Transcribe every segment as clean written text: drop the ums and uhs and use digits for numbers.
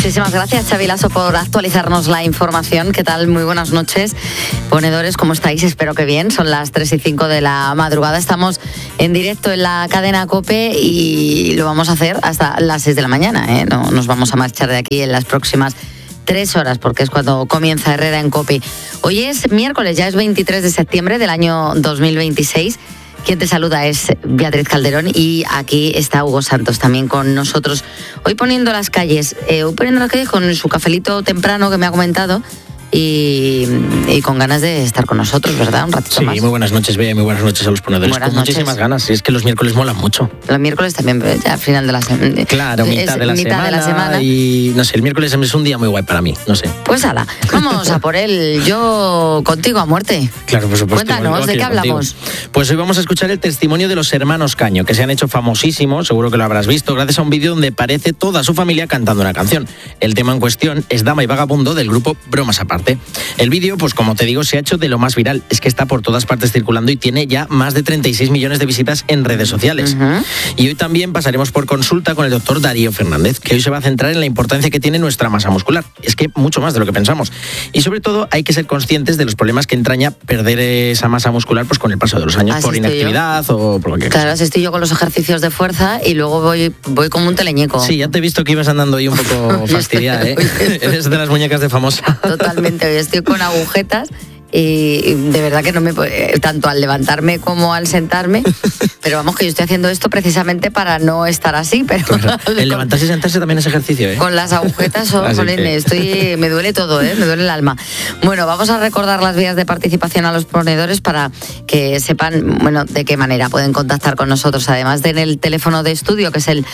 Muchísimas gracias, Xavi Lasso, por actualizarnos la información. ¿Qué tal? Muy buenas noches. Ponedores, ¿cómo estáis? Espero que bien. Son las 3:05 de la madrugada. Estamos en directo en la cadena COPE y lo vamos a hacer hasta las 6 de la mañana, ¿eh? No nos vamos a marchar de aquí en las próximas 3 horas, porque es cuando comienza Herrera en COPE. Hoy es miércoles, ya es 23 de septiembre del año 2026. Quien te saluda es Beatriz Calderón y aquí está Hugo Santos también con nosotros. Hoy poniendo las calles con su cafelito temprano que me ha comentado y con ganas de estar con nosotros, ¿verdad? Un ratito más. Sí, muy buenas noches, Bea, muy buenas noches a los ponedores. Buenas con noches. Muchísimas ganas, y es que los miércoles molan mucho. Los miércoles también, ya al final de la semana. Claro, mitad de la semana. Y no sé, el miércoles es un día muy guay para mí, no sé. Pues ala, vamos a por él. Yo contigo a muerte. Claro, por supuesto. Cuéntanos, ¿de qué hablamos? Pues hoy vamos a escuchar el testimonio de los hermanos Caño, que se han hecho famosísimos, seguro que lo habrás visto, gracias a un vídeo donde aparece toda su familia cantando una canción. El tema en cuestión es Dama y Vagabundo del grupo Bromas Aparte. El vídeo, pues como te digo, se ha hecho de lo más viral. Es que está por todas partes circulando y tiene ya más de 36 millones de visitas en redes sociales. Y hoy también pasaremos por consulta con el doctor Darío Fernández, que hoy se va a centrar en la importancia que tiene nuestra masa muscular. Es que mucho más de lo que pensamos. Y sobre todo hay que ser conscientes de los problemas que entraña perder esa masa muscular pues con el paso de los años, por inactividad o por lo que sea. Claro, así estoy yo con los ejercicios de fuerza y luego voy como un teleñeco. Sí, ya te he visto que ibas andando ahí un poco fastidiada, ¿eh? Eres de las muñecas de Famosa. Totalmente, hoy estoy con agujetas y de verdad que no me tanto al levantarme como al sentarme, pero vamos, que yo estoy haciendo esto precisamente para no estar así, pero claro. El levantarse y sentarse también es ejercicio, ¿eh? Con las agujetas me duele todo, me duele el alma. Bueno, vamos a recordar las vías de participación a los ponedores para que sepan, bueno, de qué manera pueden contactar con nosotros, además de en el teléfono de estudio, que es el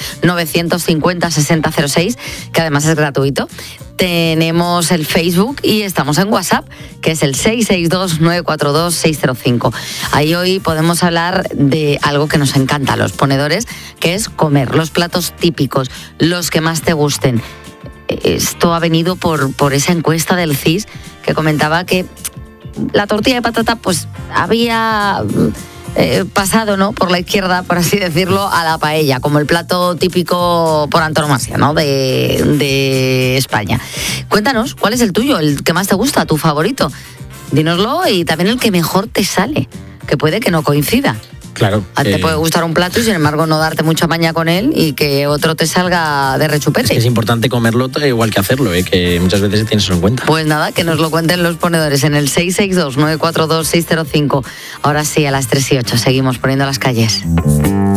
950-6006, que además es gratuito. Tenemos el Facebook y estamos en WhatsApp, que es el 662-942-605. Ahí hoy podemos hablar de algo que nos encanta a los ponedores, que es comer, los platos típicos, los que más te gusten. Esto ha venido por esa encuesta del CIS que comentaba que la tortilla de patata pues había pasado, ¿no?, por la izquierda, por así decirlo, a la paella, como el plato típico por antonomasia, ¿no?, de España. Cuéntanos, ¿cuál es el tuyo, el que más te gusta, tu favorito? Dínoslo, y también el que mejor te sale, que puede que no coincida. Claro. Te puede gustar un plato y sin embargo no darte mucha maña con él y que otro te salga de rechupete. Es que es importante comerlo igual que hacerlo, que muchas veces tienes eso en cuenta. Pues nada, que nos lo cuenten los ponedores en el 662-942-605. Ahora sí, a las 3:08 seguimos poniendo las calles.